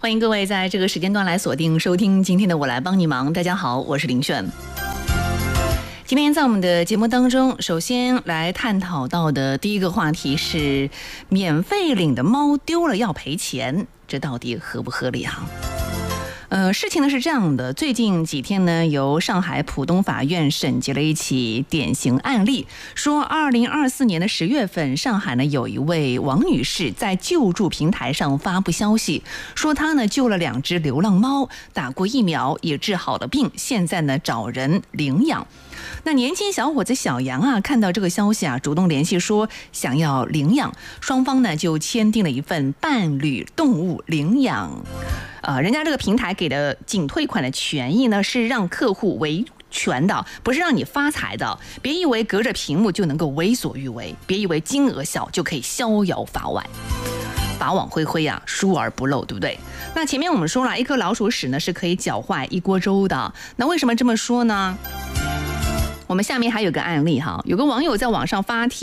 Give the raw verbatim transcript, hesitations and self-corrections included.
欢迎各位在这个时间段来锁定收听今天的我来帮你忙。大家好，我是林炫。今天在我们的节目当中，首先来探讨到的第一个话题是免费领的猫丢了要赔钱，这到底合不合理啊？呃，事情呢是这样的，最近几天呢，由上海浦东法院审结了一起典型案例，说二零二四年的十月份，上海呢有一位王女士在救助平台上发布消息，说她呢救了两只流浪猫，打过疫苗，也治好了病，现在呢找人领养。那年轻小伙子小杨啊，看到这个消息啊，主动联系说想要领养，双方呢就签订了一份伴侣动物领养。呃，人家这个平台给的仅退款的权益呢，是让客户维权的，不是让你发财的。别以为隔着屏幕就能够为所欲为，别以为金额小就可以逍遥法外。法网恢恢啊，疏而不漏，对不对？那前面我们说了，一颗老鼠屎呢是可以搅坏一锅粥的。那为什么这么说呢？我们下面还有个案例哈，有个网友在网上发帖。